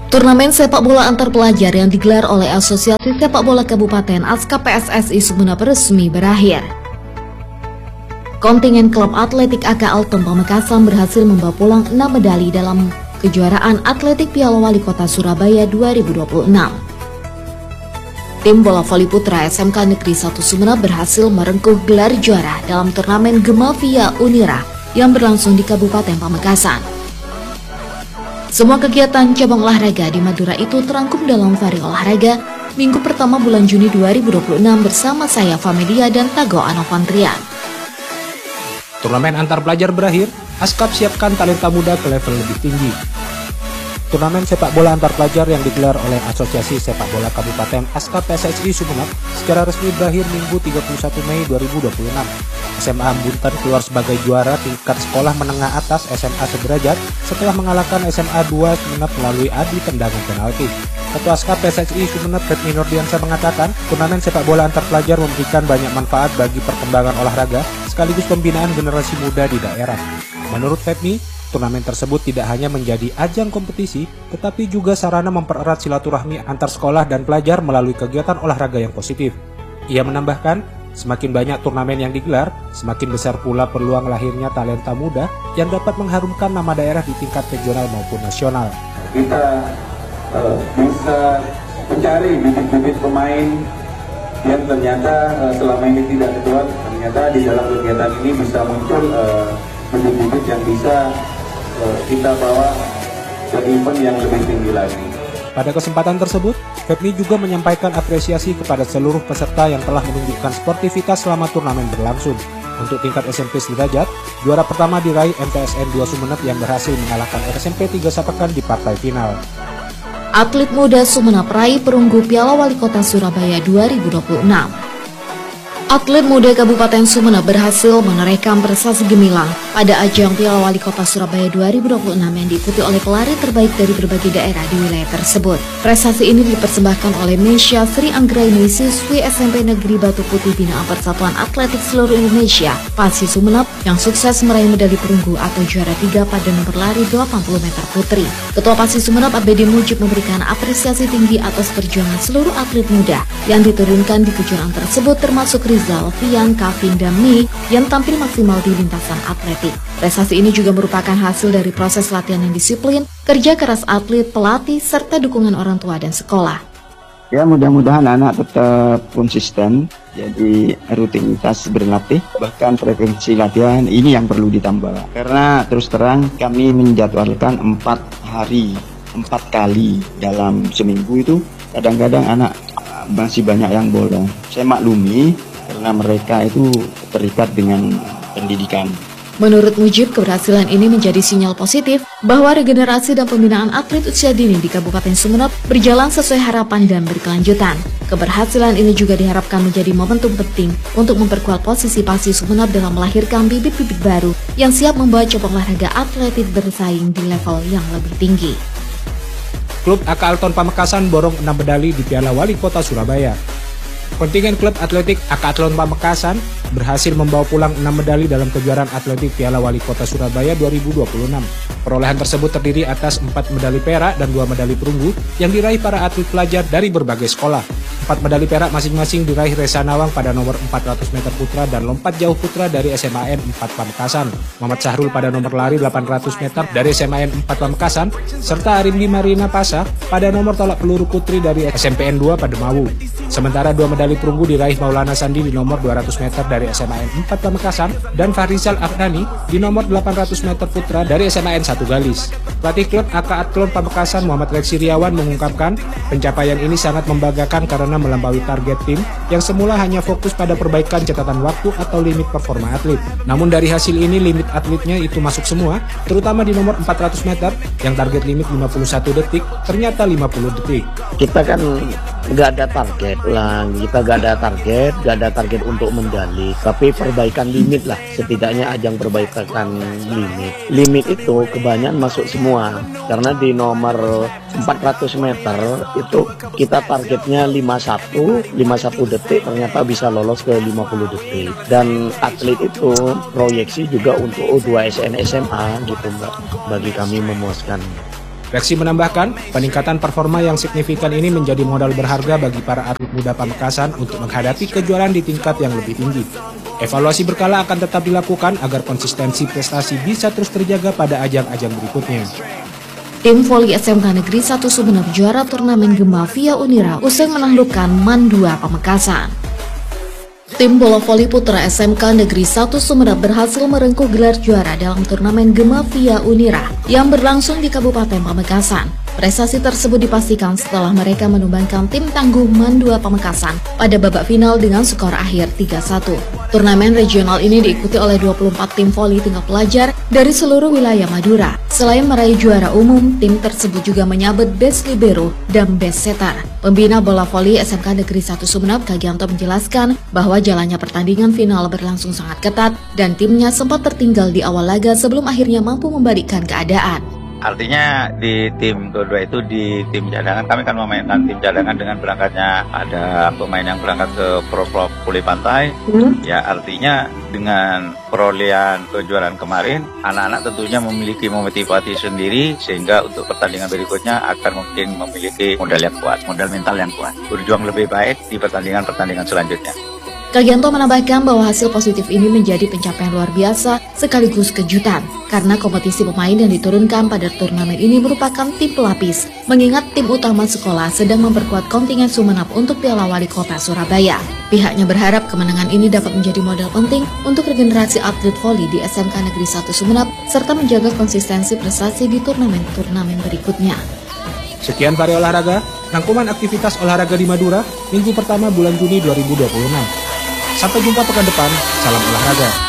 Turnamen sepak bola antar pelajar yang digelar oleh Asosiasi Sepak Bola Kabupaten ASKA PSSI Sumeneb resmi berakhir. Kontingen klub atletik AK Alton Pamekasan berhasil membawa pulang 6 medali dalam kejuaraan atletik Piala Wali Kota Surabaya 2026. Tim bola voli putra SMK Negeri 1 Sumeneb berhasil merengkuh gelar juara dalam turnamen Gema Via Unira yang berlangsung di Kabupaten Pamekasan. Semua kegiatan cabang olahraga di Madura itu terangkum dalam vari olahraga minggu pertama bulan Juni 2026 bersama saya Famedia dan Tago Anovantrian. Turnamen antar pelajar berakhir, ASKAP siapkan talenta muda ke level lebih tinggi. Turnamen sepak bola antar pelajar yang digelar oleh Asosiasi Sepak Bola Kabupaten ASKA PSSI Sumeneb secara resmi berakhir Minggu 31 Mei 2026. SMA Bunten keluar sebagai juara tingkat sekolah menengah atas SMA sederajat setelah mengalahkan SMA 2 Sumeneb melalui adu tendangan penalti. Ketua ASKA PSSI Sumeneb Retmi Nurdiansyah mengatakan, turnamen sepak bola antar pelajar memberikan banyak manfaat bagi perkembangan olahraga sekaligus pembinaan generasi muda di daerah. Menurut Retmi, turnamen tersebut tidak hanya menjadi ajang kompetisi, tetapi juga sarana mempererat silaturahmi antar sekolah dan pelajar melalui kegiatan olahraga yang positif. Ia menambahkan, semakin banyak turnamen yang digelar, semakin besar pula peluang lahirnya talenta muda yang dapat mengharumkan nama daerah di tingkat regional maupun nasional. Kita bisa mencari bibit-bibit pemain yang ternyata selama ini tidak keluar, ternyata di dalam kegiatan ini bisa muncul bibit-bibit yang bisa kita bawa ke event yang lebih tinggi lagi. Pada kesempatan tersebut, Febri juga menyampaikan apresiasi kepada seluruh peserta yang telah menunjukkan sportivitas selama turnamen berlangsung. Untuk tingkat SMP sederajat, juara pertama diraih MTSN 2 Sumeneb yang berhasil mengalahkan SMP 3 Sapekan di partai final. Atlet muda Sumeneb raih perunggu Piala Wali Kota Surabaya 2026. Atlet muda Kabupaten Sumeneb berhasil menorehkan prestasi gemilang pada ajang Piala Wali Kota Surabaya 2026 yang diikuti oleh pelari terbaik dari berbagai daerah di wilayah tersebut. Prestasi ini dipersembahkan oleh Mesya Sri Anggraini, siswi SMP Negeri Batu Putih binaan Persatuan Atletik Seluruh Indonesia, PASI Sumeneb, yang sukses meraih medali perunggu atau juara 3 pada nomor lari 80 meter putri. Ketua PASI Sumeneb ABD Mujib memberikan apresiasi tinggi atas perjuangan seluruh atlet muda yang diturunkan di kejuaraan tersebut, termasuk Rizal, Fian, Kavin, dan Mi yang tampil maksimal di lintasan atletik. Prestasi ini juga merupakan hasil dari proses latihan yang disiplin, kerja keras atlet, pelatih, serta dukungan orang tua dan sekolah. Ya, mudah-mudahan anak tetap konsisten, jadi rutinitas berlatih, bahkan frekuensi latihan ini yang perlu ditambah. Karena terus terang kami menjadwalkan 4 hari, 4 kali dalam seminggu itu, kadang-kadang anak masih banyak yang bolong. Saya maklumi karena mereka itu terikat dengan pendidikan. Menurut Mujib, keberhasilan ini menjadi sinyal positif bahwa regenerasi dan pembinaan atlet usia dini di Kabupaten Sumeneb berjalan sesuai harapan dan berkelanjutan. Keberhasilan ini juga diharapkan menjadi momentum penting untuk memperkuat posisi PASI Sumeneb dalam melahirkan bibit-bibit baru yang siap membawa cabang olahraga atletik bersaing di level yang lebih tinggi. Klub AK Alton Pamekasan borong 6 medali di Piala Wali Kota Surabaya. Kontingen klub atletik AK Alton Pamekasan berhasil membawa pulang 6 medali dalam kejuaraan atletik Piala Wali Kota Surabaya 2026. Perolehan tersebut terdiri atas 4 medali perak dan 2 medali perunggu yang diraih para atlet pelajar dari berbagai sekolah. 4 medali perak masing-masing diraih Resa Nawang pada nomor 400 meter putra dan lompat jauh putra dari SMAN 4 Pamekasan, Muhammad Sahrul pada nomor lari 800 meter dari SMAN 4 Pamekasan, serta Arimdi Marina Pasa pada nomor tolak peluru putri dari SMPN 2 Pademawu. Sementara 2 medali perunggu diraih Maulana Sandi di nomor 200 meter dari SMAN 4 Pamekasan dan Fahrizal Afdani di nomor 800 meter putra dari SMAN 1 Galis. Pelatih klub AK Alton Pamekasan Muhammad Reksi Riawan mengungkapkan pencapaian ini sangat membanggakan karena melampaui target tim yang semula hanya fokus pada perbaikan catatan waktu atau limit performa atlet. Namun dari hasil ini limit atletnya itu masuk semua, terutama di nomor 400 meter yang target limit 51 detik ternyata 50 detik. Kita kan nggak ada target lah, kita nggak ada target untuk medali, tapi perbaikan limit lah, setidaknya ajang perbaikan limit itu kebanyakan masuk semua, karena di nomor 400 meter itu kita targetnya 51 detik, ternyata bisa lolos ke 50 detik, dan atlet itu proyeksi juga untuk U2 SN SMA gitu Mbak, bagi kami memuaskan. Reksi menambahkan, peningkatan performa yang signifikan ini menjadi modal berharga bagi para atlet muda Pamekasan untuk menghadapi kejuaraan di tingkat yang lebih tinggi. Evaluasi berkala akan tetap dilakukan agar konsistensi prestasi bisa terus terjaga pada ajang-ajang berikutnya. Tim voli SMK Negeri 1 Sumeneb juara turnamen Gema via Unira usai menaklukkan MAN 2 Pamekasan. Tim bola voli putra SMK Negeri 1 Sumeneb berhasil merengkuh gelar juara dalam turnamen Gema via Unira yang berlangsung di Kabupaten Pamekasan. Prestasi tersebut dipastikan setelah mereka menumbangkan tim tangguh MAN 2 Pamekasan pada babak final dengan skor akhir 3-1. Turnamen regional ini diikuti oleh 24 tim voli tingkat pelajar dari seluruh wilayah Madura. Selain meraih juara umum, tim tersebut juga menyabet Best Libero dan Best Setter. Pembina bola voli SMK Negeri 1 Sumeneb, Kagianto, menjelaskan bahwa jalannya pertandingan final berlangsung sangat ketat dan timnya sempat tertinggal di awal laga sebelum akhirnya mampu membalikkan keadaan. Artinya di tim kedua itu, di tim cadangan, kami kan memainkan tim cadangan dengan berangkatnya ada pemain yang berangkat ke Pro Voli Pantai. Ya, artinya dengan perolehan kejuaraan kemarin, anak-anak tentunya memiliki motivasi sendiri sehingga untuk pertandingan berikutnya akan mungkin memiliki modal yang kuat, modal mental yang kuat, berjuang lebih baik di pertandingan-pertandingan selanjutnya. Kagianto menambahkan bahwa hasil positif ini menjadi pencapaian luar biasa sekaligus kejutan karena kompetisi pemain yang diturunkan pada turnamen ini merupakan tim pelapis, mengingat tim utama sekolah sedang memperkuat kontingen Sumeneb untuk Piala Wali Kota Surabaya. Pihaknya berharap kemenangan ini dapat menjadi modal penting untuk regenerasi atlet voli di SMK Negeri 1 Sumeneb serta menjaga konsistensi prestasi di turnamen-turnamen berikutnya. Sekian Vari Olahraga, rangkuman aktivitas olahraga di Madura, minggu pertama bulan Juni 2026. Sampai jumpa pekan depan, salam olahraga.